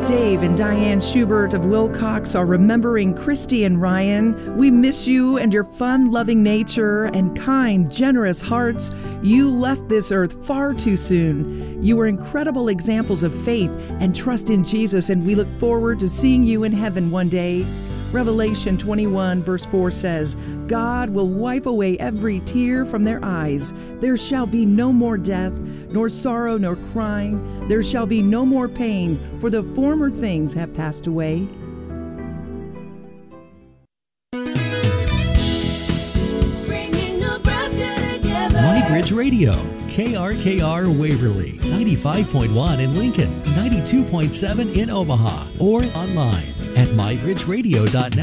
Dave and Diane Schubert of Wilcox are remembering Christy and Ryan. We miss you and your fun-loving nature and kind, generous hearts. You left this earth far too soon. You were incredible examples of faith and trust in Jesus, and we look forward to seeing you in heaven one day. Revelation 21 verse 4 says, God will wipe away every tear from their eyes. There shall be no more death, nor sorrow, nor crying. There shall be no more pain, for the former things have passed away. MyBridge Radio, KRKR Waverly, 95.1 in Lincoln, 92.7 in Omaha, or online at mybridgeradio.net.